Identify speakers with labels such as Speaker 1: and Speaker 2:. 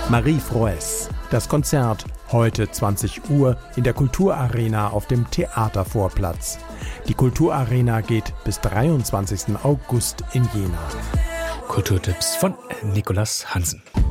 Speaker 1: Marie Froes. Das Konzert heute 20 Uhr in der Kulturarena auf dem Theatervorplatz. Die Kulturarena geht bis 23. August in Jena.
Speaker 2: Kulturtipps von Nicolas Hansen.